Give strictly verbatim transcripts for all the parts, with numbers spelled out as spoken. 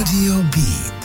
Rádio Beat.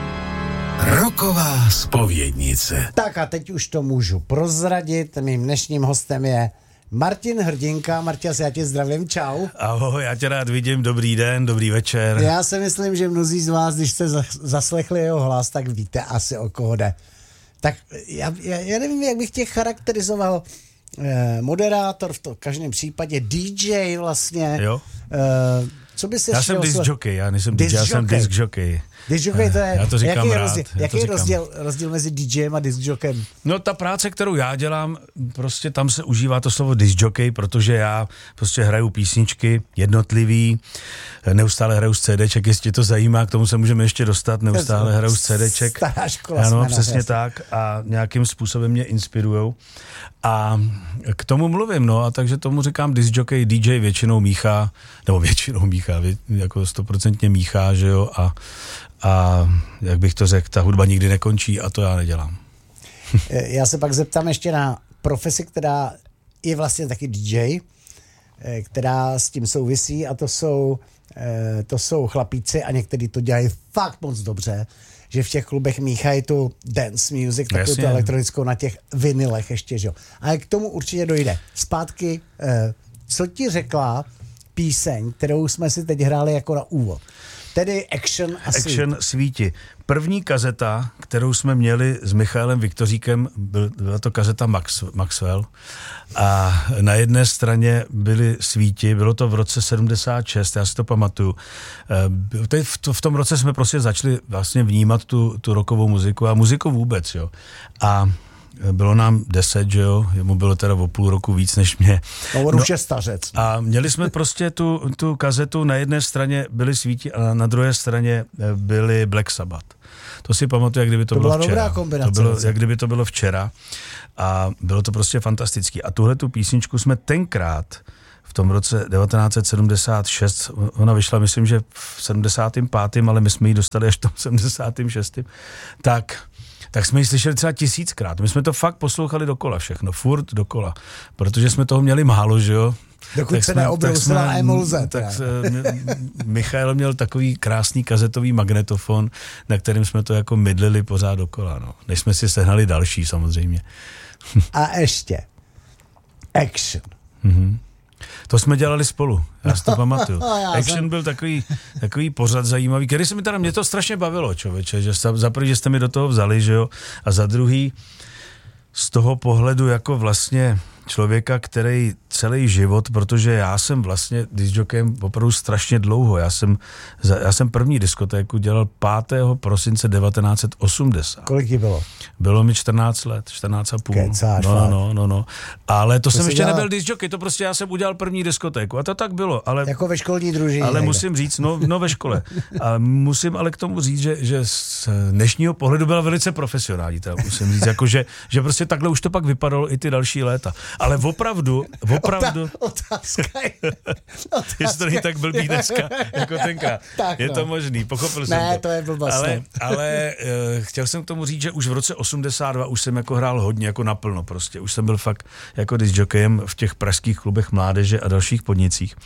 Rocková zpovědnice. Tak a teď už to můžu prozradit. Mým dnešním hostem je Martin Hrdinka. Marťas, já tě zdravím, čau. Ahoj, já tě rád vidím, dobrý den, dobrý večer. Já si myslím, že mnozí z vás, když jste zaslechli jeho hlas, tak víte asi, o koho jde. Tak já, já, já nevím, jak bych tě charakterizoval. Eh, moderátor v to v každém případě, dý džej vlastně. Jo. Eh, co by se Já jsem disc jockey, já nejsem dý džej, já jsem disc jockey. Disc jockey, to je, já to říkám jaký je rád. rozdíl, jaký je rozdíl, rozdíl mezi DJem a disc jockeyem? No ta práce, kterou já dělám, prostě tam se užívá to slovo disc jockey, protože já prostě hraju písničky jednotlivý, neustále hraju z CDček, jestli tě to zajímá, k tomu se můžeme ještě dostat, neustále hraju z CDček. Stará škola. Ano, přesně jasný. Tak a nějakým způsobem mě inspirujou. A k tomu mluvím, no a takže tomu říkám disc jockey, dý džej většinou míchá, nebo většinou míchá, jako stoprocentně míchá, že jo, a, a jak bych to řekl, ta hudba nikdy nekončí a to já nedělám. Já se pak zeptám ještě na profesi, která je vlastně taky dý džej, která s tím souvisí a to jsou, to jsou chlapíci a někteří to dělají fakt moc dobře, že v těch klubech míchají tu dance music, takovou tu elektronickou na těch vinylech ještě, že jo. Ale k tomu určitě dojde. Zpátky, co ti řekla píseň, kterou jsme si teď hráli jako na úvod? Tedy Action a Svíti. Action Svíti. První kazeta, kterou jsme měli s Michaelem Viktoříkem, byla to kazeta Max, Maxwell a na jedné straně byly Svíti, bylo to v roce sedmdesát šest, já si to pamatuju. V tom roce jsme prostě začali vlastně vnímat tu, tu rockovou muziku a muziku vůbec, jo. A bylo nám deset, že jo, jemu bylo teda o půl roku víc než mě. No, on už je stařec. A měli jsme prostě tu, tu kazetu, na jedné straně byly Svíti a na druhé straně byly Black Sabbath. To si pamatuju, jak kdyby to, to bylo byla včera. Dobrá kombinace. To bylo, jak kdyby to bylo včera a bylo to prostě fantastický. A tuhle tu písničku jsme tenkrát v tom roce devatenáct set sedmdesát šest, ona vyšla, myslím, že v sedmdesátém pátém, ale my jsme ji dostali až v tom sedmdesátém šestém tak tak jsme ji slyšeli třeba tisíckrát. My jsme to fakt poslouchali dokola všechno, furt dokola, protože jsme toho měli málo, že jo. Dokud tak se neobrousila emulze. Tak se, Michal měl takový krásný kazetový magnetofon, na kterým jsme to jako mydlili pořád dokola, no. Než jsme si sehnali další samozřejmě. A ještě Action. Mhm. To jsme dělali spolu, já si to pamatuju. Action jsem... byl takový, takový pořad zajímavý, který se mi teda, mě to strašně bavilo, člověče, že za prvý, že jste mi do toho vzali, že jo, a za druhý, z toho pohledu jako vlastně člověka, který celý život, protože já jsem vlastně disc jockeyem opravdu strašně dlouho. Já jsem, já jsem první diskotéku dělal pátého prosince devatenáct set osmdesát. Kolik ti bylo? Bylo mi čtrnáct let, čtrnáct a půl. Kecáš, no, no, no, no. Ale to, to jsem ještě dělal... nebyl disc jockey, to prostě já jsem udělal první diskotéku a to tak bylo. Ale, jako ve školní družině. Ale někde. Musím říct, no, no ve škole. A musím ale k tomu říct, že, že z dnešního pohledu byla velice profesionální, teda musím říct, jako že, že prostě takhle už to pak vypadalo i ty další léta. Ale opravdu, opravdu... Otázka je... Jestli to není tak blbý dneska, jako tenkrát. Tak, je no. to možný, pochopil jsem ne, to. to je blbost. Ale, ale uh, chtěl jsem k tomu říct, že už v roce osmdesát dva už jsem jako hrál hodně, jako naplno prostě. Už jsem byl fakt jako disc jockeyem v těch pražských klubech mládeže a dalších podnicích.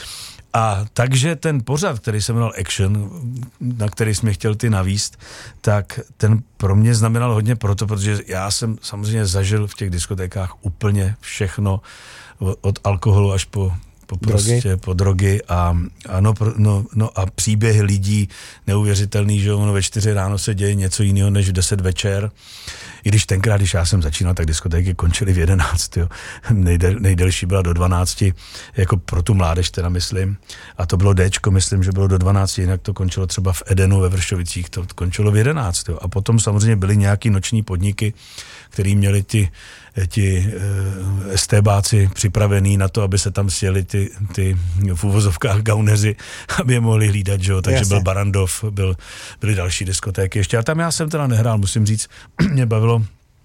A takže ten pořad, který se jmenoval Action, na který jsi mě chtěl ty navíst, tak ten pro mě znamenal hodně proto, protože já jsem samozřejmě zažil v těch diskotékách úplně všechno, od alkoholu až po, po, prostě, drogy. po drogy a, a, no, no, no a příběhy lidí neuvěřitelný, že ono ve čtyři ráno se děje něco jiného než v deset večer. I když tenkrát, když já jsem začínal, tak diskotéky končily v jedenáct, jo. Nejdel, nejdelší byla do dvanácti, jako pro tu mládež teda myslím. A to bylo Dčko, myslím, že bylo do dvanácti, jinak to končilo třeba v Edenu ve Vršovicích, to končilo v jedenáct, jo. A potom samozřejmě byly nějaký noční podniky, který měli ti, ti uh, estébáci připravený na to, aby se tam sjeli ty, ty v úvozovkách gauneři, aby je mohli hlídat, že jo. Takže Jasně. byl Barandov, byl, byly další diskotéky ještě. A tam já jsem teda nehrál, musím říct, mě bavilo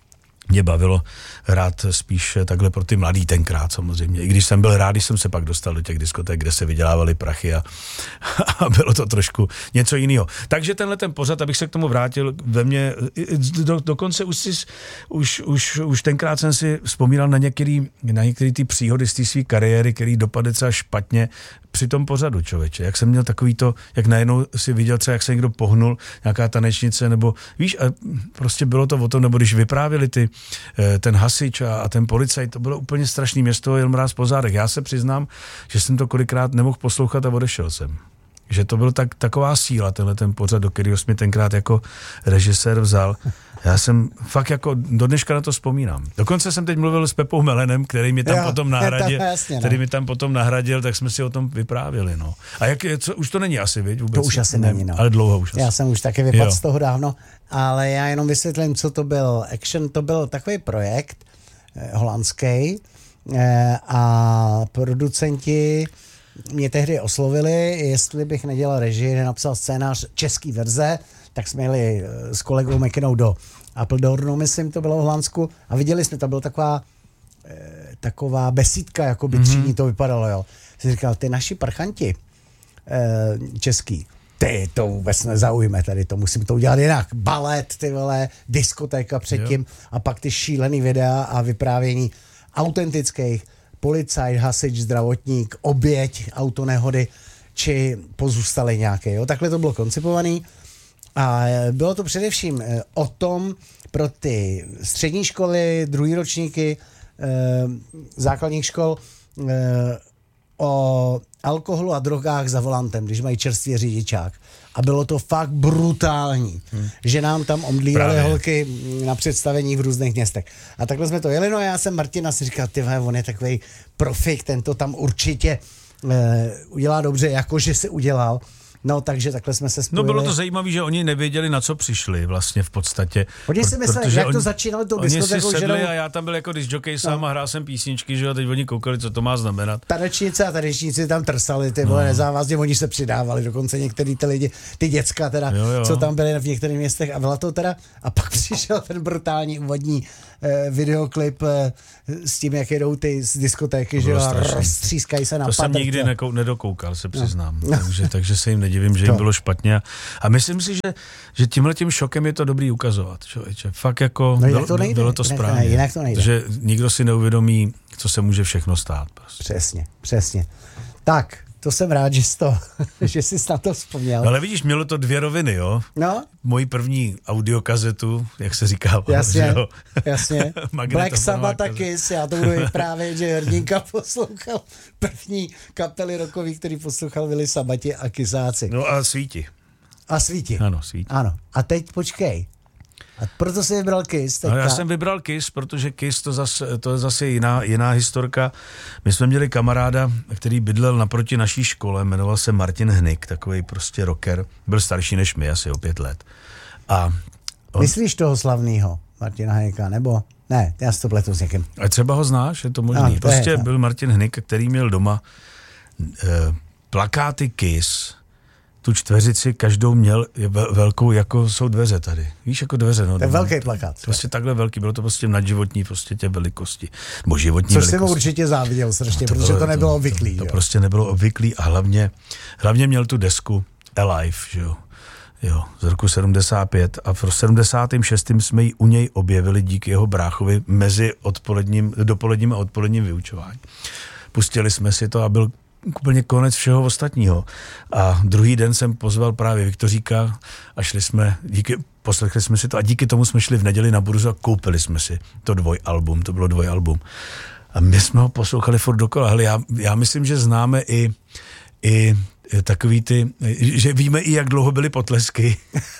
mě bavilo hrát spíš takhle pro ty mladý tenkrát samozřejmě. I když jsem byl rád, když jsem se pak dostal do těch diskoték, kde se vydělávaly prachy a, a bylo to trošku něco jiného. Takže tenhle ten pořad, abych se k tomu vrátil, ve mně, do, dokonce už, si, už, už, už tenkrát jsem si vzpomínal na některý, na některý ty příhody z té své kariéry, který dopadly třeba špatně při tom pořadu, člověče. Jak jsem měl takový to, jak najednou si viděl třeba, jak se někdo pohnul, nějaká tanečnice, nebo víš, a prostě bylo to o tom, nebo když vyprávěli ty, ten hasič a, a ten policajt, to bylo úplně strašný město, jel mráz po zádech. Já se přiznám, že jsem to kolikrát nemohl poslouchat a odešel jsem. Že to byl tak, taková síla, tenhle ten pořad, do kterého jsi mi tenkrát jako režisér vzal. Já jsem fakt jako do dneška na to vzpomínám. Dokonce jsem teď mluvil s Pepou Melenem, který mi tam jo, potom nahradil, jasně, který mi tam potom nahradil, tak jsme si o tom vyprávěli, no. A jak je, co, už to není asi, viď, vůbec? To už asi ne, není, no. Ale dlouho už asi. Já jsem už taky vypadl z toho dávno, ale já jenom vysvětlím, co to byl. Action, to byl takový projekt eh, holandský eh, a producenti mě tehdy oslovili, jestli bych nedělal režii, nenapsal scénář český verze, tak jsme jeli s kolegou Mekinou do Apeldoornu, myslím, to bylo v Holandsku, a viděli jsme, to byla taková, e, taková besídka, jako by třídní to vypadalo, jo. Jsem říkal, ty naši parchanti e, český, ty to vůbec nezaujme tady, to musím to udělat jinak. Balet, ty vole, diskotéka předtím jo. A pak ty šílený videa a vyprávění autentických, policajt, hasič, zdravotník, oběť autonehody, či pozůstali nějaké, jo. Takhle to bylo koncipovaný. A bylo to především o tom pro ty střední školy, druhý ročníky eh, základních škol eh, o alkoholu a drogách za volantem, když mají čerstvý řidičák. A bylo to fakt brutální, hmm. že nám tam omdlívaly holky na představení v různých městech. A takhle jsme to jeli, no já jsem Martina si říkal, ty vole, on je takovej profik, ten to tam určitě eh, udělá dobře, jakože se udělal. No, takže takhle jsme se spojili. No, bylo to zajímavé, že oni nevěděli, na co přišli vlastně v podstatě. Oni si mysleli, jak to začínalo tou diskotékou. Oni si sedli a já tam byl jako disjockey sám no. a hrál jsem písničky, že jo, teď oni koukali, co to má znamenat. Tanečnice a tanečníci tam trsali, ty vole, no. nezávazně, oni se přidávali, dokonce některý ty lidi, ty děcka teda, jo, jo. co tam byly v některých městech a byla to teda, a pak přišel ten brutální úvodní eh, videoklip eh, s tím, jak jedou ty z diskotéky, že jo, a roztřískají se na To padr, jsem nikdy nekou, nedokoukal, se přiznám, no. takže, takže se jim nedivím, že jim bylo špatně. A myslím si, že, že tímhletím šokem je to dobrý ukazovat, člověče. Fakt jako no, bylo to, nejde, bylo to jinak správně. To nejde, jinak to nejde. Že nikdo si neuvědomí, co se může všechno stát. Prostě. Přesně, přesně. Tak, to jsem rád, že jsi, to, že jsi na to vzpomněl. No, ale vidíš, mělo to dvě roviny, jo? No. Moji první audiokazetu, jak se říká. Jasně, jo? jasně. Black Sabbath a Kiss, já to budu vyprávět, že Hrdinka poslouchal první kapely rockový, který poslouchal Vili Sabati a Kissáci. No a Svíti. A Svíti. Ano, Svíti. Ano. A teď počkej. A proto jsi vybral Kiss teďka. No, já jsem vybral Kiss, protože Kiss to, zase, to je zase jiná, jiná historka. My jsme měli kamaráda, který bydlel naproti naší škole, jmenoval se Martin Hnyk, takový prostě rocker. Byl starší než my, asi o pět let. A on... Myslíš toho slavného Martina Hnyka, nebo? Ne, já si to pletu s někým. A třeba ho znáš, je to možný. No, prostě je, byl Martin Hnyk, který měl doma eh, plakáty Kiss. Tu čtveřici každou měl velkou, jako jsou dveře tady. Víš, jako dveře. No, to je velký plakát. Prostě takhle velký, bylo to prostě nadživotní prostě tě velikosti. Nebo životní Což velikosti. jsem mu určitě záviděl strašně, no, to protože bylo, to nebylo obvyklý. To, to prostě nebylo obvyklý a hlavně, hlavně měl tu desku Alive, že jo. Jo, z roku sedmdesát pět a v sedmdesátém šestém jsme ji u něj objevili díky jeho bráchovi mezi odpoledním, dopoledním a odpoledním vyučování. Pustili jsme si to a byl úplně konec všeho ostatního. A druhý den jsem pozval právě Viktoříka a šli jsme, díky, poslechli jsme si to a díky tomu jsme šli v neděli na burzu a koupili jsme si to dvojalbum, to bylo dvojalbum. A my jsme ho poslouchali furt dokola. Hele, já, já myslím, že známe i, i takový ty, že víme i, jak dlouho byly potlesky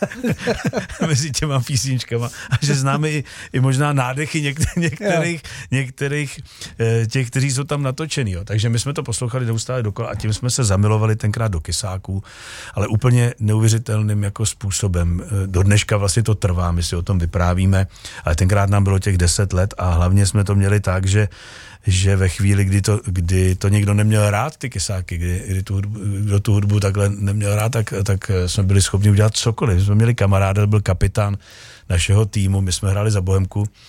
mezi těma písničkama a že známe i, i možná nádechy některých, některých, některých těch, kteří jsou tam natočený. Jo. Takže my jsme to poslouchali neustále dokola a tím jsme se zamilovali tenkrát do Kissáků, ale úplně neuvěřitelným jako způsobem. Do dneška vlastně to trvá, my si o tom vyprávíme, ale tenkrát nám bylo těch deset let a hlavně jsme to měli tak, že že ve chvíli, kdy to, kdy to někdo neměl rád, ty Kissáky, kdy, kdy tu hudbu, kdo tu hudbu takhle neměl rád, tak, tak jsme byli schopni udělat cokoliv. My jsme měli kamaráda, byl kapitán našeho týmu, my jsme hráli za Bohemku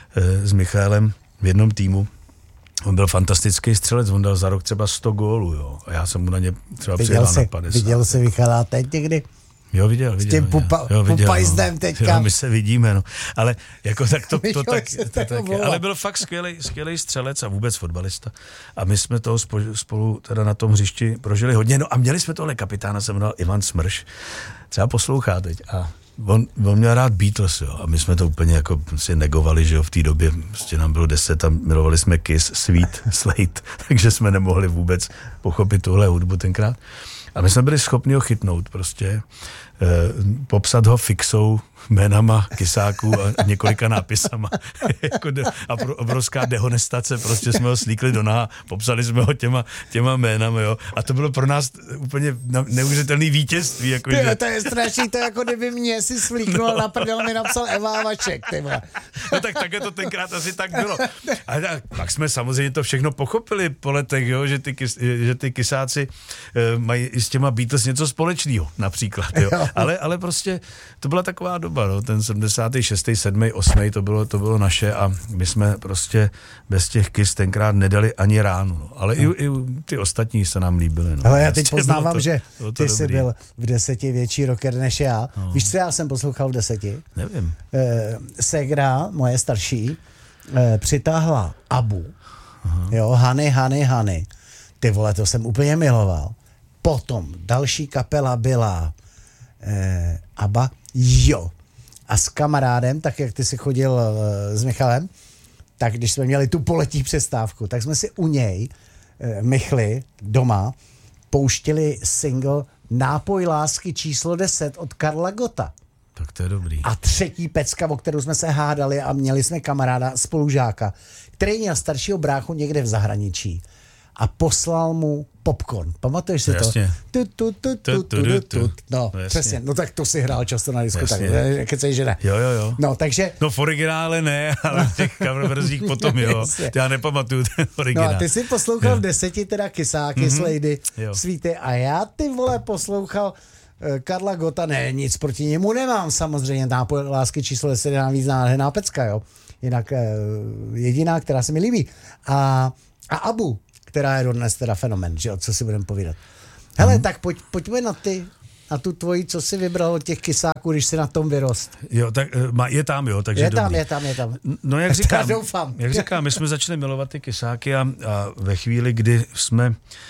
s Michaelem v jednom týmu. On byl fantastický střelec, on dal za rok třeba sto gólů, jo. A já jsem mu na ně třeba přijel na padesát. Viděl jsi Michala teď někdy? Jo, viděl, viděl. S tím pupa, jo, viděl, pupajzdem no. teďka. Jo, my se vidíme, no. Ale jako tak to, to, tak, to tak volá. ale byl fakt skvělej, skvělej střelec a vůbec fotbalista. A my jsme toho spolu, spolu teda na tom hřišti prožili hodně. No a měli jsme tohle kapitána, se jmenoval Ivan Smrš. Třeba poslouchá teď. A on, on měl rád Beatles, jo. A my jsme to úplně jako si negovali, že jo, v té době prostě nám bylo deset a milovali jsme Kiss, Sweet, Slate, takže jsme nemohli vůbec pochopit tuhle hudbu tenkrát. A my jsme byli schopni ho chytnout prostě, eh, popsat ho fixou, jménama kysáků a několika nápisama. jako de, a pro, obrovská dehonestace, prostě jsme ho slíkli do náha, popsali jsme ho těma, těma jménama, jo. A to bylo pro nás úplně neuvěřitelný vítězství. Jako, ty, že... To je strašný, to je jako kdyby mě si slíknul no. na prdel, mi napsal Eva Vaček, ty vole. No tak také to tenkrát asi tak bylo. A pak jsme samozřejmě to všechno pochopili po letech, jo, že, ty kys, že ty kysáci e, mají i s těma Beatles něco společného, například, jo. Ale, ale prostě to byla taková doba, no, ten sedmdesátý šestý, sedmý, osmý to bylo, to bylo naše a my jsme prostě bez těch Kiss tenkrát nedali ani ránu, no. Ale no. i, i ty ostatní se nám líbily. No. Ale já teď poznávám, to, že ty dobrý. Jsi byl v deseti větší rocker než já. No. Víš, co já jsem poslouchal v deseti? Nevím. Eh, Segra, moje starší, eh, přitáhla Abu. Aha. Jo, Honey, Honey, Honey. Ty vole, to jsem úplně miloval. Potom další kapela byla eh, Abba. Jo. A s kamarádem, tak jak ty jsi chodil uh, s Michalem, tak když jsme měli tu poletní přestávku, tak jsme si u něj, uh, Michli, doma, pouštili single Nápoj lásky číslo deset od Karla Gotta. Tak to je dobrý. A třetí pecka, o kterou jsme se hádali a měli jsme kamaráda, spolužáka, který měl staršího bráchu někde v zahraničí a poslal mu popcorn. Pamatuješ si to? Tu, tu, tu, tu, tu, tu, tu. No, přesně. No tak to si hrál často na disku. Tak, kecej, že ne. Jo, jo, jo. No, takže... No v originále ne, ale v těch cover verzích potom jo. Já nepamatuju ten originál. No a ty jsi poslouchal jo. v deseti teda Kysáky, mm-hmm. Slady, Sweety a já ty vole poslouchal uh, Karla Gotta, ne, nic proti němu nemám samozřejmě. Nápoj lásky číslo deset je navíc nádherná pecka, jo. Jinak uh, jediná, která se mi líbí. A, a Abu, která je dodnes teda fenomen, že jo, co si budeme povídat. Hele, hmm. tak pojď, pojďme na ty, na tu tvoji, co jsi vybral od těch kysáků, když jsi na tom vyrost. Jo, tak je tam, jo, takže je tam, dobrý. je tam, je tam. No jak říkám, doufám. jak říkám, my jsme začali milovat ty kysáky a, a ve chvíli, kdy jsme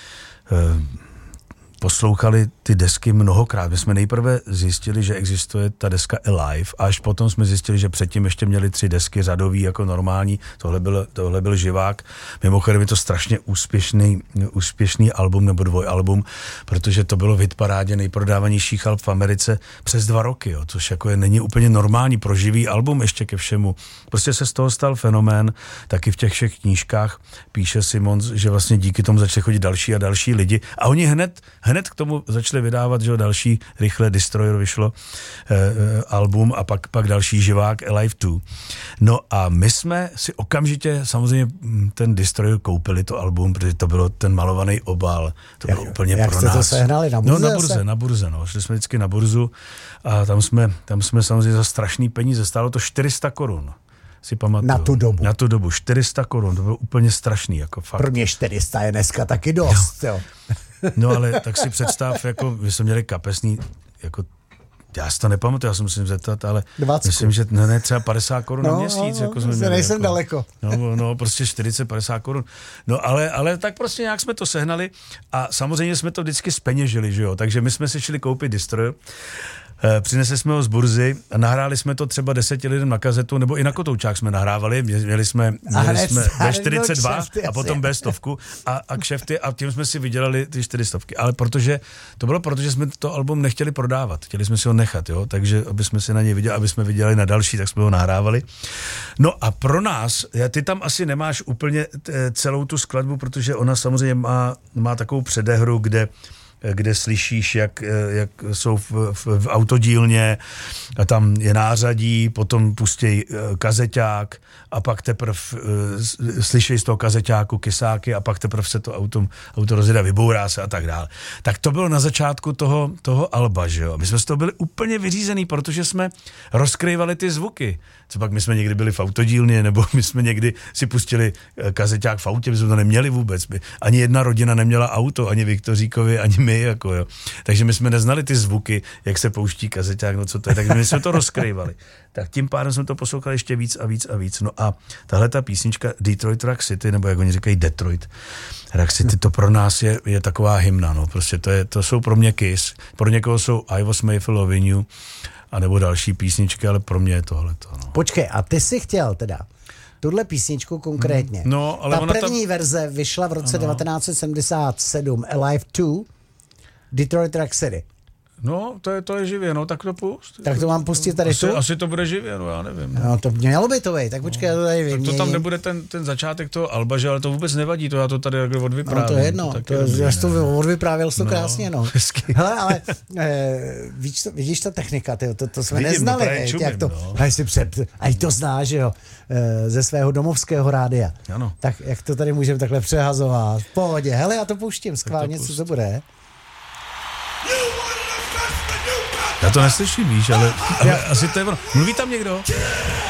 uh, poslouchali ty desky mnohokrát. My jsme nejprve zjistili, že existuje ta deska Alive a až potom jsme zjistili, že předtím ještě měli tři desky řadový jako normální. Tohle byl, tohle byl živák. Mimochodem je to strašně úspěšný, úspěšný album nebo dvojalbum, protože to bylo v hitparádě nejprodávanějších alb v Americe přes dva roky, jo, což jako je, není úplně normální pro živý album ještě ke všemu. Prostě se z toho stal fenomén, taky v těch všech knížkách píše Simons, že vlastně díky tomu začali chodit další a další lidi a oni hned Hned k tomu začali vydávat, že další rychle Destroyer vyšlo eh, eh, album a pak, pak další živák Alive dva. No a my jsme si okamžitě samozřejmě ten Destroyer koupili to album, protože to bylo ten malovaný obal. To bylo jak, úplně jak pro jste nás. To sehnali? Na burze? No na burze, na burze, no. Šli jsme vždycky na burzu a tam jsme, tam jsme samozřejmě za strašný peníze. Stálo to čtyři sta korun. Si pamatuju. Na tu dobu. Na tu dobu. čtyři sta korun. To bylo úplně strašný. Jako fakt. Pro mě čtyři sta je dneska taky dost, jo. jo. No ale tak si představ, jako my jsme měli kapesný, jako já si to nepamatuju, já se musím zeptat, ale dvacet. Myslím, že ne, ne třeba padesát korun no, na měsíc. No, jako jsme měli, nejsem jako, daleko. No, no prostě čtyřicet padesát korun. No ale, ale tak prostě nějak jsme to sehnali a samozřejmě jsme to vždycky zpeněžili, že jo, takže my jsme si šli koupit Destroyer. Přinesli jsme ho z burzy a nahráli jsme to třeba deseti lidem na kazetu, nebo i na kotoučák jsme nahrávali, měli jsme, měli jsme ve čtyřicet dva kšefty, a potom bé stovku a, a kšefty a tím jsme si vydělali ty čtyři stovky. Ale protože, to bylo proto, že jsme to album nechtěli prodávat, chtěli jsme si ho nechat, jo, takže aby jsme si na něj viděli, aby jsme vydělali na další, tak jsme ho nahrávali. No a pro nás, ty tam asi nemáš úplně celou tu skladbu, protože ona samozřejmě má, má takovou předehru, kde kde slyšíš, jak, jak jsou v, v, v autodílně a tam je nářadí, potom pustí kazeťák a pak teprve slyší z toho kazeťáku kysáky a pak teprve se to auto, auto rozjede, vybourá se a tak dále. Tak to bylo na začátku toho, toho alba, že jo. My jsme z toho byli úplně vyřízený, protože jsme rozkrývali ty zvuky. Co pak my jsme někdy byli v autodílně, nebo my jsme někdy si pustili kazeťák v autě, my jsme to neměli vůbec. My, ani jedna rodina neměla auto, ani Viktoříkovi, ani my, jako jo. Takže my jsme neznali ty zvuky, jak se pouští kazeťák, no co to je, tak my jsme to rozkrývali. Tak tím pádem jsme to poslouchali ještě víc a víc a víc. No a tahle ta písnička Detroit Rock City, nebo jak oni říkají Detroit Rock City, to pro nás je, je taková hymna, no. Prostě to, je, to jsou pro mě Kiss, pro někoho jsou I Was Made for Loving You, a nebo další písničky, ale pro mě je tohleto. No. Počkej, a ty jsi chtěl teda tuhle písničku konkrétně. No, ale ta první tam... verze vyšla v roce ano. devatenáct set sedmdesát sedm, Alive dva, Detroit Rock City. No, to je, to je živě, no, tak to pust. Tak to mám pustit tady asi, tu? Asi to bude živě, no, já nevím. No, to mělo by to být, tak počkej, no. Já to tady vyměním. To tam nebude ten, ten začátek toho alba, že, ale to vůbec nevadí, to já to tady takhle odvyprávím. No, to je jedno, to, to je, já to odvyprávěl to no, krásně, no. Hezky. Hele, ale e, víš to, vidíš ta technika, tyjo, to, to jsme Vidím, neznali, no, čumím, jak to, no. a jsi před, a to znáš, jo, e, ze svého domovského rádia. Ano. Tak jak to tady můžeme takhle přehazovat, v pohodě, hele, já to pouštím, schválně, co to bude. Já to neslyším, víš, ale, ale asi to je ono. Mluví tam někdo?